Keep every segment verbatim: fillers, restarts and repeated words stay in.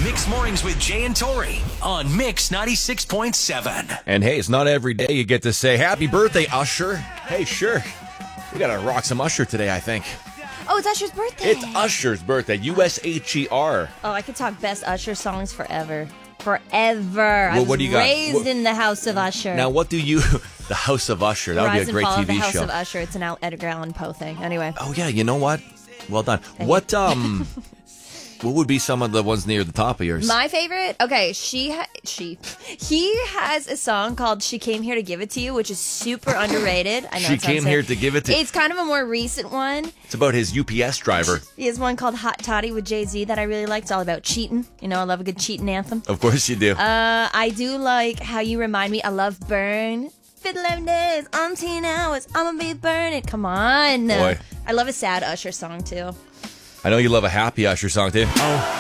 Mix Mornings with Jay and Tori on Mix ninety-six point seven. And hey, it's not every day you get to say, happy birthday, Usher. Hey, sure. We got to rock some Usher today, I think. Oh, it's Usher's birthday. It's Usher's birthday, U S H E R. Oh, I could talk best Usher songs forever. Forever. Well, I was what do you got? raised What- in the house of Usher. Now, what do you... The House of Usher. That would Rise be a great and Fall T of the V House show. of Usher. It's an Al- Edgar Allan Poe thing. Anyway. Oh, yeah, you know what? Well done. What, um... what would be some of the ones near the top of yours? My favorite? Okay, she, ha- she, he has a song called She Came Here to Give It to You, which is super underrated. I know She it sounds Came sad. Here to Give It to... It's kind of a more recent one. It's about his U P S driver. He has one called Hot Toddy with Jay-Z that I really like. It's all about cheating. You know, I love a good cheating anthem. Of course you do. Uh, I do like How You Remind Me. I love Burn. For eleven days, umpteen hours, I'ma be burning. Come on. Boy. I love a sad Usher song, too. I know you love a happy Usher song, too.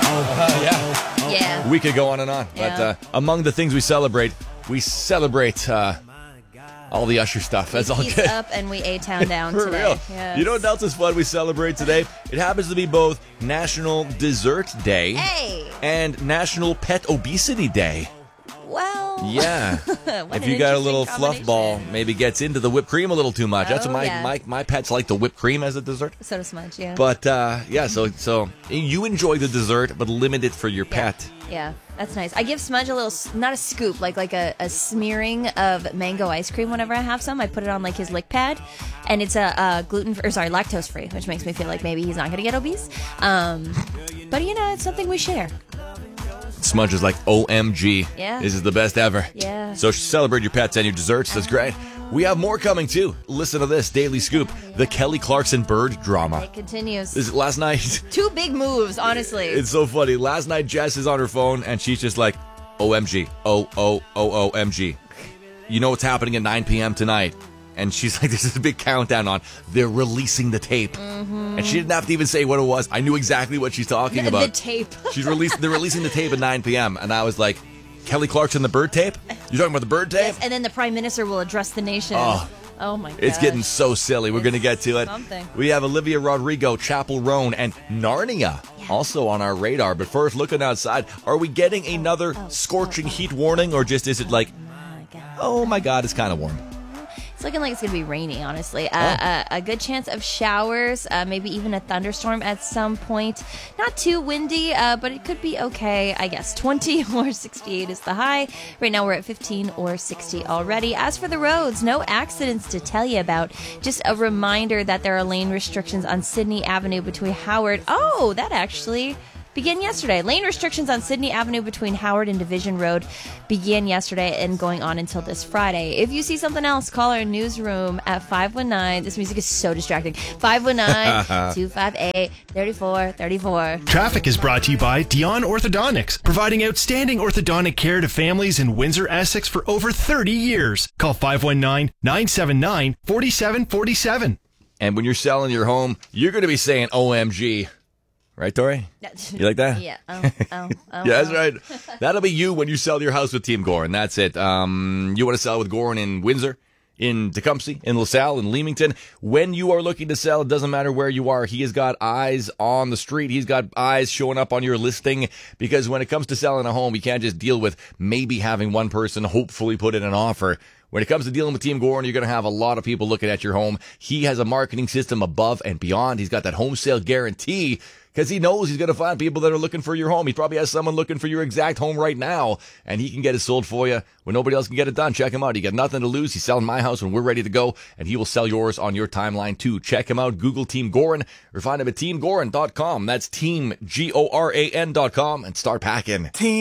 Yeah. Yeah. We could go on and on. But Yeah. uh, among the things we celebrate, we celebrate uh, all the Usher stuff. That's all He's good. up and we A-Town down For today. real. Yes. You know what else is fun we celebrate today? It happens to be both National Dessert Day Hey. and National Pet Obesity Day. Well. Yeah. What If an you got a interesting little fluff ball, combination. maybe gets into the whipped cream a little too much. That's Oh, what my, yeah. my, my pets like, the whipped cream as a dessert. So does Smudge, yeah. But uh, yeah, so so you enjoy the dessert, but limit it for your yeah. pet. Yeah, that's nice. I give Smudge a little, s- not a scoop, like like a, a smearing of mango ice cream whenever I have some. I put it on like his lick pad, and it's a, a gluten, or sorry, lactose free, which makes me feel like maybe he's not going to get obese. Um, but you know, it's something we share. Smudge is like, O M G. Yeah. This is the best ever. Yeah. So celebrate your pets and your desserts. That's great. We have more coming too. Listen to this Daily Scoop, the Kelly Clarkson bird drama. It continues. This is last night. Two big moves, honestly. It's so funny. Last night, Jess is on her phone and she's just like, O M G. O O O O M G. You know what's happening at nine p.m. tonight? And she's like, this is a big countdown on. They're releasing the tape. Mm-hmm. And she didn't have to even say what it was. I knew exactly what she's talking the, about. the tape. She's releasing. They're releasing the tape at nine p.m. And I was like, Kelly Clarkson, the bird tape? You're talking about the bird tape? Yes, and then the Prime Minister will address the nation. Oh. Oh my god. It's getting so silly. We're going to get to it. something. We have Olivia Rodrigo, Chapel Roan, and Narnia also on our radar. But first, looking outside, are we getting another Oh, scorching heat warning, or just is it like, my god. oh my God, it's kind of warm? It's looking like it's going to be rainy, honestly. Uh, Oh. uh, a good chance of showers, uh, maybe even a thunderstorm at some point. Not too windy, uh, but it could be okay, I guess. twenty or sixty-eight is the high. Right now we're at fifteen or sixty already. As for the roads, no accidents to tell you about. Just a reminder that there are lane restrictions on Sydney Avenue between Howard. Oh, that actually began yesterday. Lane restrictions on Sydney Avenue between Howard and Division Road began yesterday and going on until this Friday. If you see something else, call our newsroom at five one nine. This music is so distracting. five one nine, two five eight, three four three four. Traffic is brought to you by Dion Orthodontics, providing outstanding orthodontic care to families in Windsor, Essex for over thirty years. Call five one nine, nine seven nine, four seven four seven. And when you're selling your home, you're going to be saying O M G. Right, Tori? You like that? Yeah. Oh, oh, oh, Yeah, that's oh. right. That'll be you when you sell your house with Team Gorin. That's it. Um, you want to sell with Gorin in Windsor, in Tecumseh, in LaSalle, in Leamington. When you are looking to sell, it doesn't matter where you are. He has got eyes on the street. He's got eyes showing up on your listing, because when it comes to selling a home, you can't just deal with maybe having one person hopefully put in an offer. When it comes to dealing with Team Gorin, you're going to have a lot of people looking at your home. He has a marketing system above and beyond. He's got that home sale guarantee, because he knows he's going to find people that are looking for your home. He probably has someone looking for your exact home right now, and he can get it sold for you when nobody else can get it done. Check him out. You got nothing to lose. He's selling my house when we're ready to go, and he will sell yours on your timeline too. Check him out. Google Team Gorin or find him at team gorin dot com. That's team, G O R A N dot com, and start packing. Team